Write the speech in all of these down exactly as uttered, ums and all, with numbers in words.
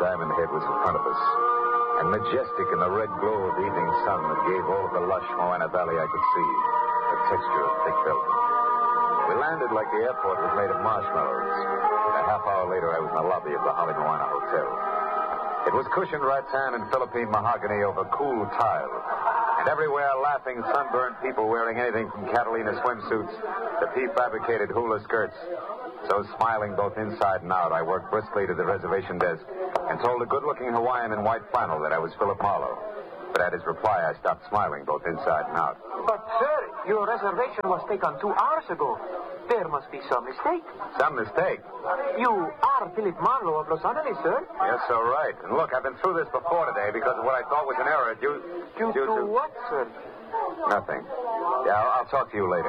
Diamond Head was in front of us. And majestic in the red glow of the evening sun that gave all of the lush Moana Valley I could see, the texture of thick velvet. We landed like the airport was made of marshmallows. A half hour later, I was in the lobby of the Holly Moana Hotel. It was cushioned rattan and Philippine mahogany over cool tile. And everywhere, laughing, sunburned people wearing anything from Catalina swimsuits to prefabricated hula skirts. So smiling both inside and out, I worked briskly to the reservation desk and told a good-looking Hawaiian in white flannel that I was Philip Marlowe. But at his reply, I stopped smiling both inside and out. But, sir, your reservation was taken two hours ago. There must be some mistake. Some mistake? You are Philip Marlowe of Los Angeles, sir. Yes, so right. And look, I've been through this before today because of what I thought was an error due... Due, due to to what, sir? Nothing. Yeah, I'll, I'll talk to you later.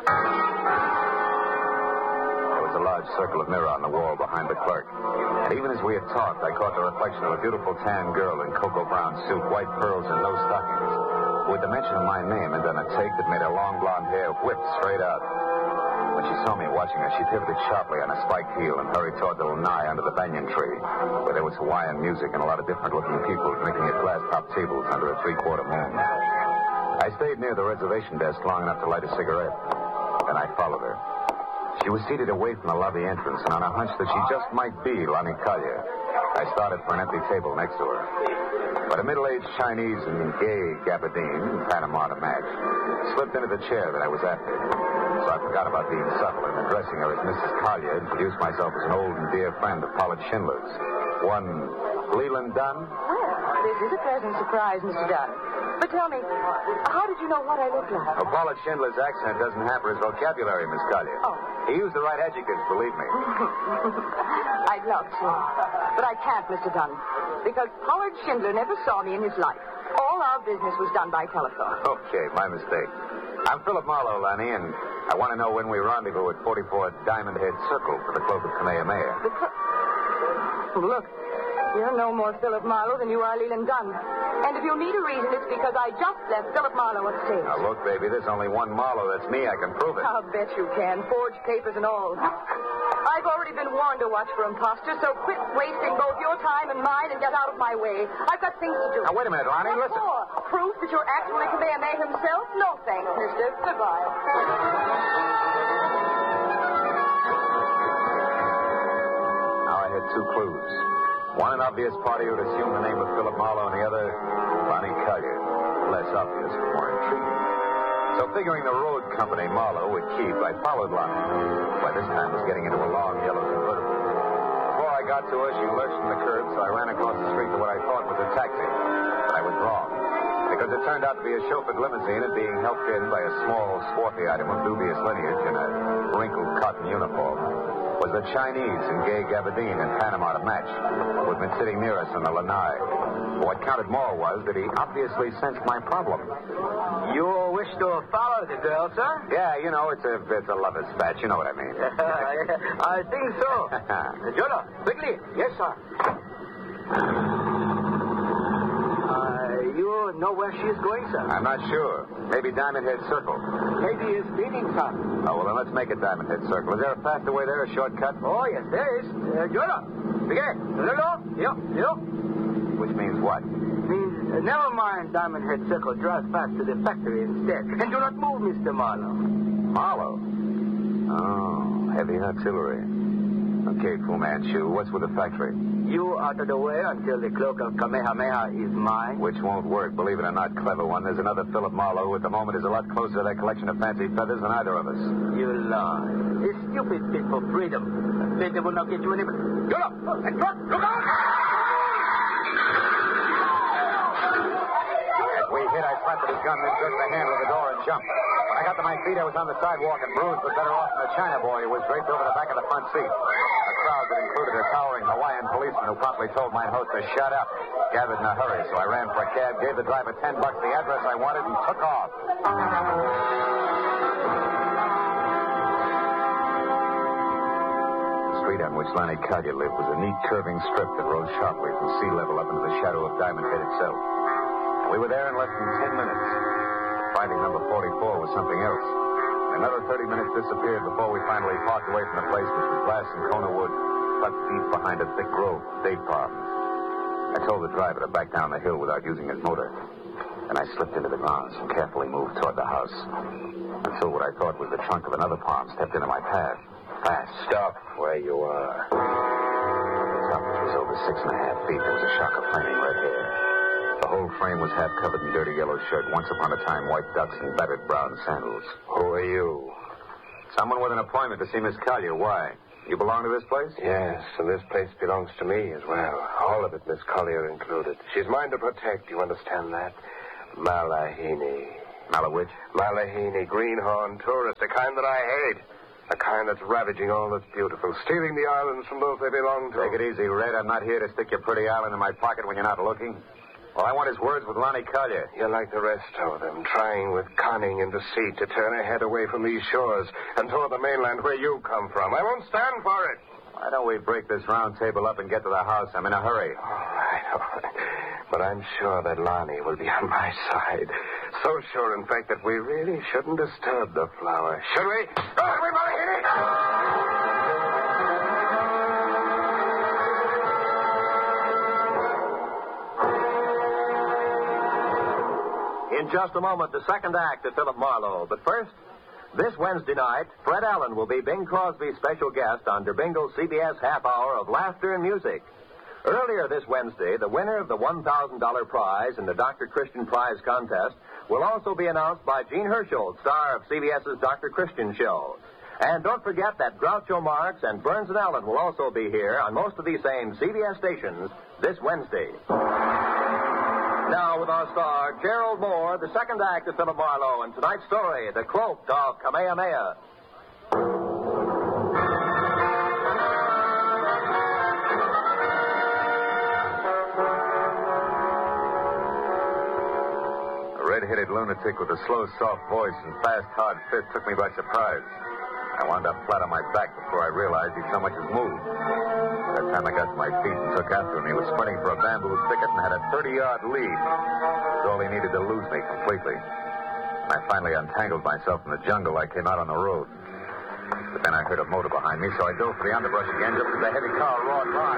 There was a large circle of mirror on the wall behind the clerk. And even as we had talked, I caught the reflection of a beautiful tan girl in cocoa brown suit, white pearls, and no stockings, who, at the mention of my name, had done a take that made her long blonde hair whip straight out. When she saw me watching her, she pivoted sharply on a spiked heel and hurried toward the lanai under the banyan tree, where there was Hawaiian music and a lot of different-looking people drinking at glass-top tables under a three-quarter moon. I stayed near the reservation desk long enough to light a cigarette. Then I followed her. She was seated away from the lobby entrance, and on a hunch that she just might be Lani Kalia, I started for an empty table next to her. But a middle-aged Chinese in gay gabardine, Panama to match, slipped into the chair that I was after. So I forgot about being subtle and addressing her as Missus Collier, introduced myself as an old and dear friend of Pollard Schindler's. One Leland Dunn. Well, this is a pleasant surprise, Mister Dunn. But tell me, how did you know what I look like? Oh, Pollard Schindler's accent doesn't hamper his vocabulary, Miss Collier. Oh. He used the right adjectives, believe me. I'd love to. But I can't, Mister Dunn, because Pollard Schindler never saw me in his life. All our business was done by telephone. Okay, my mistake. I'm Philip Marlowe, Lanny, and I want to know when we rendezvous at forty-four Diamond Head Circle for the Cloak of Kamehameha. The cl- Look, you're no more Philip Marlowe than you are Leland Dunn. And if you need a reason, it's because I just left Philip Marlowe at stage. Now, look, baby, there's only one Marlowe. That's me. I can prove it. I'll bet you can. Forged papers and all. I've already been warned to watch for imposters, so quit wasting both your time and mine and get out of my way. I've got things to do. Now, wait a minute, Lonnie. What Listen. for? Proof that you're actually Kamehameha himself? No, thanks, mister. Goodbye. Now, I had two clues. One, an obvious party who had assumed the name of Philip Marlowe, and the other, Lonnie Collier. Less obvious, but more intriguing. So figuring the road company Marlowe would keep, I followed Lonnie. By this time, was getting into a long yellow convertible. Before I got to her, she lurched from the curb, so I ran across the street to what I thought was a taxi. But I was wrong, because it turned out to be a chauffeured limousine and being helped in by a small, swarthy item of dubious lineage in a wrinkled cotton uniform. Was a Chinese in gay gabardine and Panama to match, who had been sitting near us in the lanai. What counted more was that he obviously sensed my problem. You wish to follow the girl, sir? Yeah, you know, it's a it's a lover's spat. You know what I mean. I think so. Jonah, quickly. Yes, sir. Uh, you know where she's going, sir? I'm not sure. Maybe Diamond Head Circle. Maybe it's leading, sir. Oh, well, then let's make it Diamond Head Circle. Is there a faster way there, a shortcut? Oh, yes, there is. Uh, Jonah, begin. Hello? Yo, yo. Which means what? Means, uh, never mind Diamond Head Circle. Drive fast to the factory instead. And do not move, Mister Marlowe. Marlowe? Oh, heavy artillery. Okay, Fu Manchu, what's with the factory? You out of the way until the cloak of Kamehameha is mine. Which won't work, believe it or not, clever one. There's another Philip Marlowe who at the moment is a lot closer to that collection of fancy feathers than either of us. You lie. A stupid fit for freedom. A fit that will not get you any... Get up! And truck! Look out! As we hit, I slapped at his gun, then jerked the handle of the door and jumped. When I got to my feet, I was on the sidewalk and bruised, but better off than the China boy who was draped over the back of the front seat. A crowd that included a towering Hawaiian policeman who promptly told my host to shut up gathered in a hurry, so I ran for a cab, gave the driver ten bucks, the address I wanted, and took off. The street on which Lanny Collier lived was a neat curving strip that rose sharply from sea level up into the shadow of Diamond Head itself. We were there in less than ten minutes. Finding number forty-four was something else. Another thirty minutes disappeared before we finally parked away from the place, which was glass and Kona wood, tucked deep behind a thick grove of date palms. I told the driver to back down the hill without using his motor. Then I slipped into the grounds and carefully moved toward the house. Until what I thought was the trunk of another palm stepped into my path. Fast. Stop where you are. The top was over six and a half feet. There was a shock of flaming red hair. The whole frame was half covered in dirty yellow shirt, once upon a time white ducks and battered brown sandals. Who are you? Someone with an appointment to see Miss Collier. Why? You belong to this place? Yes, and this place belongs to me as well. All of it, Miss Collier included. She's mine to protect, you understand that? Malahini. Malawitch? Malahini, greenhorn tourist, the kind that I hate. The kind that's ravaging all that's beautiful, stealing the islands from those they belong to. Take it easy, Red. I'm not here to stick your pretty island in my pocket when you're not looking. All I want is words with Lonnie Collier. You're like the rest of them, trying with cunning and deceit to turn her head away from these shores and toward the mainland where you come from. I won't stand for it. Why don't we break this round table up and get to the house? I'm in a hurry. All right, all right. But I'm sure that Lonnie will be on my side. So sure, in fact, that we really shouldn't disturb the flower. Should we? Go, everybody, hit it! In just a moment, the second act of Philip Marlowe. But first, this Wednesday night, Fred Allen will be Bing Crosby's special guest on Der Bingle's C B S half hour of laughter and music. Earlier this Wednesday, the winner of the one thousand dollars prize in the Doctor Christian Prize contest will also be announced by Gene Herschel, star of CBS's Doctor Christian show. And don't forget that Groucho Marx and Burns and Allen will also be here on most of these same C B S stations this Wednesday. Now, with our star, Gerald Moore, the second act of Philip Marlowe, and tonight's story, The Cloak of Kamehameha. A red-headed lunatic with a slow, soft voice and fast, hard fist took me by surprise. I wound up flat on my back before I realized he'd so much as moved. By the time I got to my feet and took after him, he was sprinting for a bamboo thicket and had a thirty-yard lead. That's all he needed to lose me completely. When I finally untangled myself from the jungle, I came out on the road. But then I heard a motor behind me, so I dove for the underbrush again just as the heavy car roared by.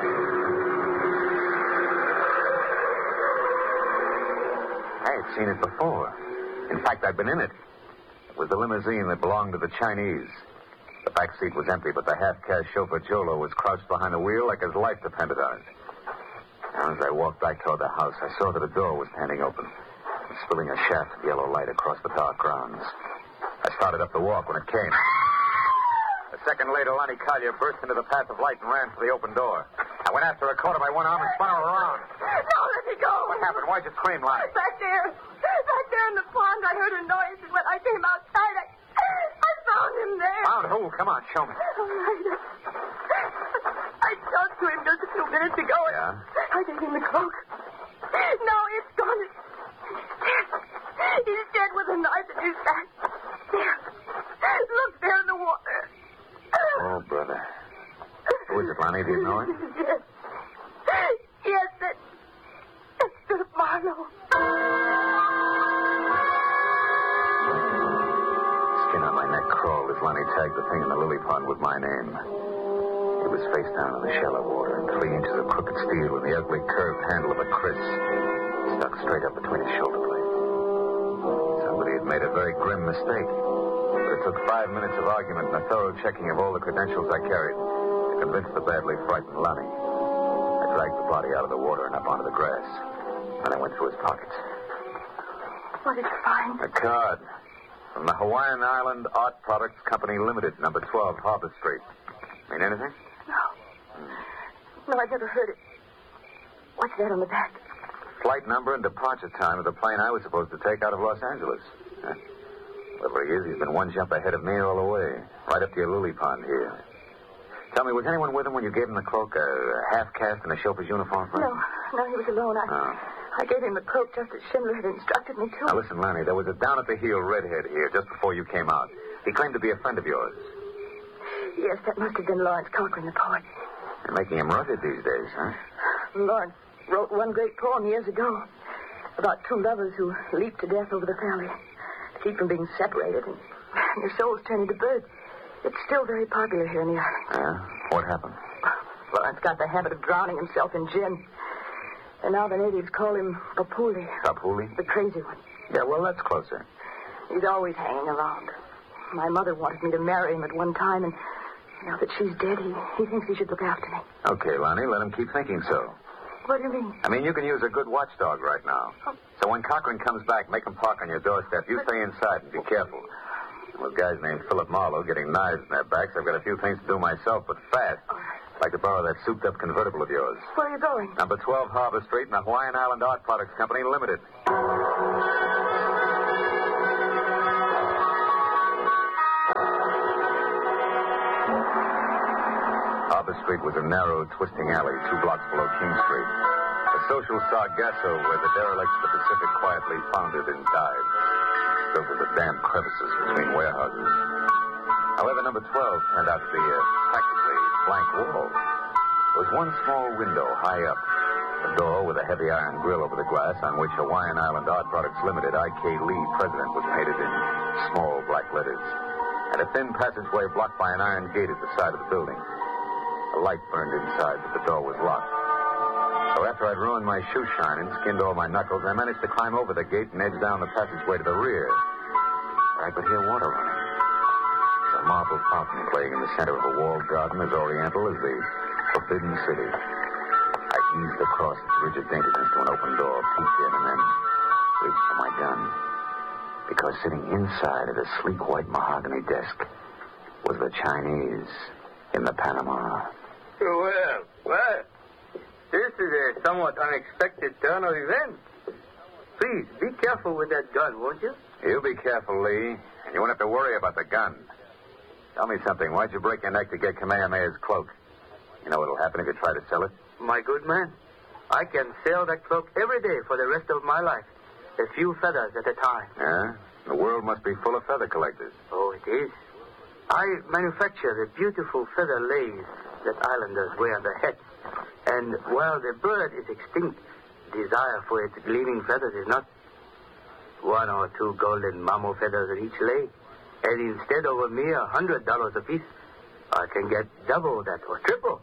I had seen it before. In fact, I'd been in it. It was the limousine that belonged to the Chinese. The back seat was empty, but the half-caste chauffeur Jolo was crouched behind the wheel like his life depended on it. And as I walked back toward the house, I saw that a door was standing open, spilling a shaft of yellow light across the dark grounds. I started up the walk when it came. A second later, Lonnie Collier burst into the path of light and ran for the open door. I went after her, caught her by one arm, and spun her around. No, let me go. What happened? Why'd you scream, Lonnie? Back there. Back there in the pond, I heard a noise, and when I came outside, I, I found him there. Found who? Come on, show me. All right. I talked to him just a few minutes ago. And Yeah? I gave him the cloak. Now it's gone. He's dead. He's dead with a knife in his back. There. Look there in the water. Oh, brother. Who is it, Lonnie? Do you know it? Yes. Yes, that, that's Philip Marlowe. Skin on my neck crawled as Lonnie tagged the thing in the lily pond with my name. It was face down in the shallow water, and three inches of crooked steel with the ugly curved handle of a kris stuck straight up between his shoulder blades. Somebody had made a very grim mistake. But it took five minutes of argument and a thorough checking of all the credentials I carried to convince the badly frightened Lonnie. I dragged the body out of the water and up onto the grass. Then I went through his pockets. What did you find? A card from the Hawaiian Island Art Products Company Limited, number twelve, Harbor Street. Mean anything? No. No, I've never heard it. What's that on the back? Flight number and departure time of the plane I was supposed to take out of Los Angeles. Huh. Whoever he is, he's been one jump ahead of me all the way. Right up to your lily pond here. Tell me, was anyone with him when you gave him the cloak? A half-caste in a chauffeur's uniform? No, no, he was alone. I, Oh. I gave him the cloak just as Schindler had instructed me to. Now, listen, Lanny, there was a down-at-the-heel redhead here just before you came out. He claimed to be a friend of yours. Yes, that must have been Lawrence Cochran, the poet. You're making him rugged these days, huh? Lawrence wrote one great poem years ago about two lovers who leaped to death over the valley to keep from being separated, and their souls turned into birds. It's still very popular here in the island. Yeah? What happened? Lawrence got the habit of drowning himself in gin. And now the natives call him Papuli. Papuli? The crazy one. Yeah, well, that's closer. He's always hanging around. My mother wanted me to marry him at one time, and now that she's dead, he, he thinks he should look after me. Okay, Lonnie, let him keep thinking so. What do you mean? I mean, you can use a good watchdog right now. So when Cochran comes back, make him park on your doorstep. You stay inside and be careful. Those guys named Philip Marlowe getting knives in their backs. I've got a few things to do myself, but fast. I'd like to borrow that souped-up convertible of yours. Where are you going? Number twelve Harbor Street in the Hawaiian Island Art Products Company Limited. Harbor Street was a narrow, twisting alley two blocks below King Street. A social sargasso where the derelicts of the Pacific quietly foundered and died, filled with the damp crevices between warehouses. However, number twelve turned out to be a practically blank wall. There was one small window high up, a door with a heavy iron grill over the glass on which Hawaiian Island Art Products Limited, I K Lee, President, was painted in small black letters, and a thin passageway blocked by an iron gate at the side of the building. A light burned inside, but the door was locked. So after I'd ruined my shoe shine and skinned all my knuckles, I managed to climb over the gate and edge down the passageway to the rear, where I could hear water running. A marble fountain playing in the center of a walled garden as oriental as the Forbidden City. I eased across its rigid daintiness to an open door, peeked in, and then reached for my gun. Because sitting inside at a sleek white mahogany desk was the Chinese in the Panama. Well, well, this is a somewhat unexpected turn of events. Please, be careful with that gun, won't you? You be careful, Lee, and you won't have to worry about the gun. Tell me something. Why'd you break your neck to get Kamehameha's cloak? You know what'll happen if you try to sell it? My good man, I can sell that cloak every day for the rest of my life. A few feathers at a time. Yeah? The world must be full of feather collectors. Oh, it is. I manufacture the beautiful feather lace that islanders wear on their heads. And while the bird is extinct, desire for its gleaming feathers is not. One or two golden mamo feathers at each lay. And instead of a mere hundred dollars apiece, I can get double that or triple.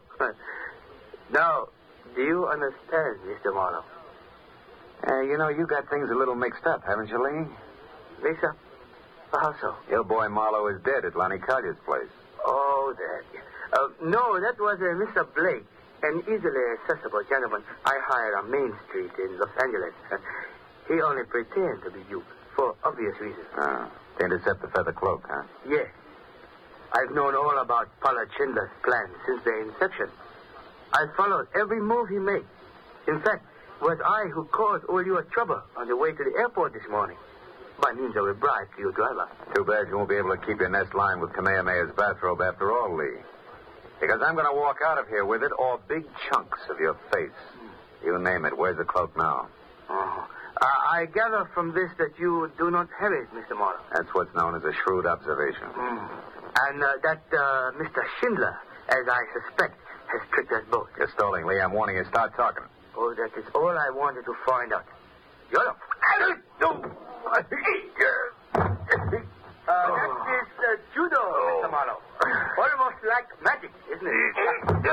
Now, do you understand, Mister Marlowe? Uh, you know, you got things a little mixed up, haven't you, Lee? Mixed up? How so? Your boy Marlowe is dead at Lonnie Collier's place. Oh, that. Uh, no, that was uh, Mister Blake, an easily accessible gentleman I hired on Main Street in Los Angeles. Uh, he only pretended to be you, for obvious reasons. Ah, to intercept the feather cloak, huh? Yes. I've known all about Pollard Schindler's plan since their inception. I followed every move he made. In fact, it was I who caused all your trouble on the way to the airport this morning, by means of a bribe to your driver. Too bad you won't be able to keep your nest lined with Kamehameha's bathrobe after all, Lee. Because I'm going to walk out of here with it, or big chunks of your face. You name it. Where's the cloak now? Oh. Uh, I gather from this that you do not have it, Mister Marlowe. That's what's known as a shrewd observation. Mm. And uh, that uh, Mister Schindler, as I suspect, has tricked us both. You're stalling, Lee. I'm warning you. Start talking. Oh, that is all I wanted to find out. Yolo. No. Uh, that is uh, judo, oh. Mister Marlowe. Almost like magic, isn't it?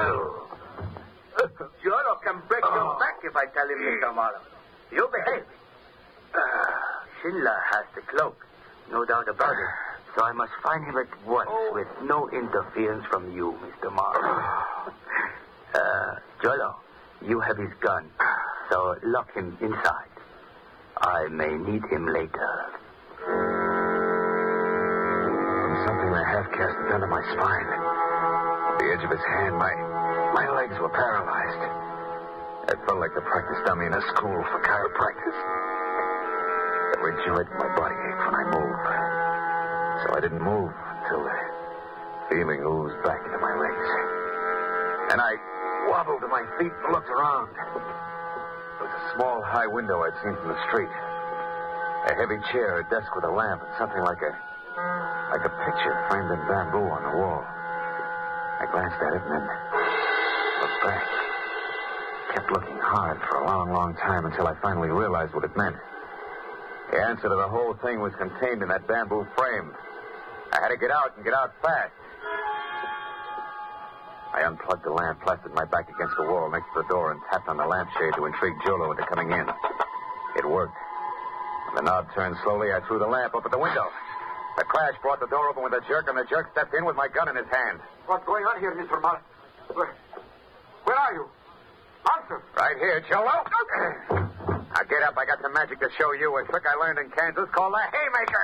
Jolo can break oh. your back if I tell him, Mister Marlowe. You behave. Uh, Schindler has the cloak, no doubt about it. So I must find him at once oh. with no interference from you, Mister Marlowe. uh, Jolo, you have his gun, so lock him inside. I may need him later. From something that half-casted under my spine, the edge of his hand, my my legs were paralyzed. It felt like the practice dummy in a school for chiropractors. Every joint in my body ached when I moved. So I didn't move until the feeling oozed back into my legs. And I wobbled to my feet and looked around. There was a small high window I'd seen from the street. A heavy chair, a desk with a lamp, and something like a like a picture framed in bamboo on the wall. I glanced at it and then looked back. Kept looking hard for a long, long time until I finally realized what it meant. The answer to the whole thing was contained in that bamboo frame. I had to get out and get out fast. I I unplugged the lamp, plastered my back against the wall next to the door, and tapped on the lampshade to intrigue Jolo into coming in. It worked. When the knob turned slowly, I threw the lamp up at the window. The crash brought the door open with a jerk, and the jerk stepped in with my gun in his hand. What's going on here, Mister Marlowe? Where, where are you? Answer. Right here, Jolo. Now get up. I got some magic to show you. A trick I learned in Kansas called the haymaker.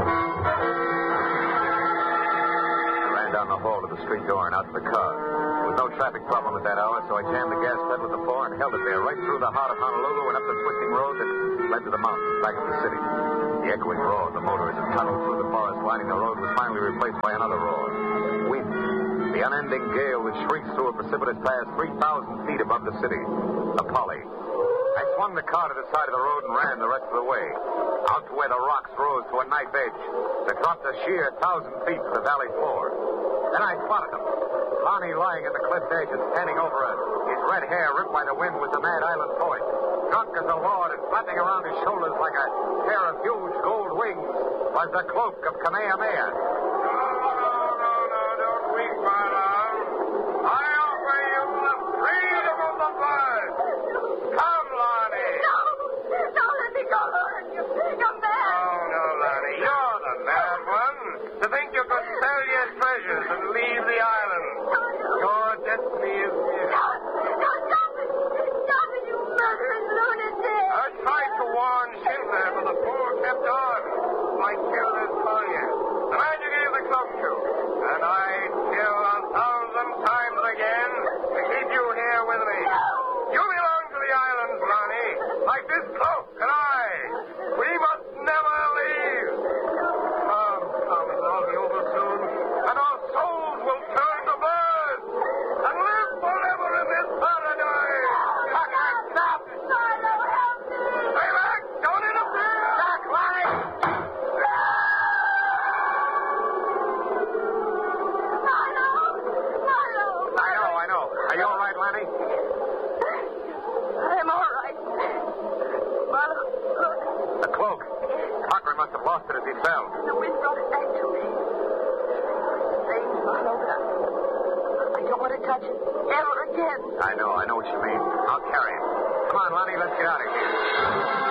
I ran down the hall to the street door and out to the car. There was no traffic problem at that hour, so I jammed the gas pedal with the floor and held it there right through the heart of Honolulu and up the twisting road that led to the mountains back to the city. The echoing roar of the motor as it tunneled through the forest lining the road was finally replaced by another roar. Wind. The unending gale that shrieks through a precipitous pass three thousand feet above the city. The Polly. I swung the car to the side of the road and ran the rest of the way. Out to where the rocks rose to a knife edge that dropped a sheer thousand feet to the valley floor. Then I spotted him. Lonnie lying at the cliff edge and standing over us. His red hair ripped by the wind was the Mad Island poet. Drunk as a lord and flapping around his shoulders like a pair of huge gold wings was the cloak of Kamehameha. No, no, no, don't weep, my love. I offer you the freedom of the bird. Come, Lonnie. No, no, let me go, Lord. You, you're mad. Oh, no, Lonnie. You're the mad one. To think you could sell your treasures and leave the island. Your destiny is here. No, no, stop it. Stop it, you murdering lunatic. I tried to warn Schindler, but the fool kept on. I killed his Sonia. The man you gave the cloak to. And I'd kill a thousand times again to keep you here with me. You belong to the islands, Ronnie. Like this cloak and I. We must never leave. Come, come, it'll all be over soon. And our souls will turn to birds. And live forever in this paradise. I can't stop. Milo, help me. Stay back! Don't interfere! Back, Lonnie! Milo, Milo, I know, I know. Are you all right, Lonnie? I'm all right. Milo, look. The cloak. Cochran must have lost it as he fell. The wind brought it back to me. Strange, Milo, but I, I don't want to touch it ever again. I know, I know what you mean. I'll carry him. Come on, Lonnie, let's get out of here.